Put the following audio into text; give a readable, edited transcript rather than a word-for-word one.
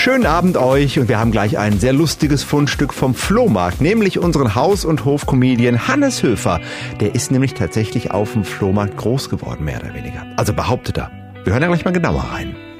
Schönen Abend euch und wir haben gleich ein sehr lustiges Fundstück vom Flohmarkt, nämlich unseren Haus- und Hof-Comedian Hannes Höfer. Der ist nämlich tatsächlich auf dem Flohmarkt groß geworden, mehr oder weniger. Also behauptet er. Wir hören da gleich mal genauer rein.